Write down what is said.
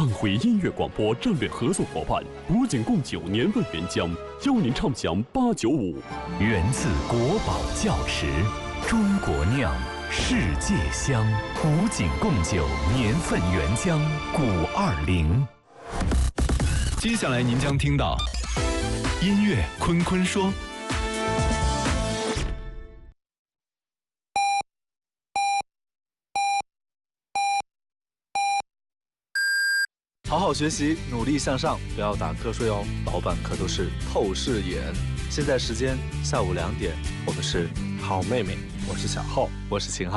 安徽音乐广播战略合作伙伴，古井贡酒年份原浆，邀您畅享895。 源自国宝窖池，中国酿，世界香。古井贡酒年份原浆520。 接下来您将听到音乐坤坤说。 好好学习，努力向上，不要打瞌睡哦。老板可都是透视眼。现在时间下午2点，我们是好妹妹，我是小浩， 我是秦昊。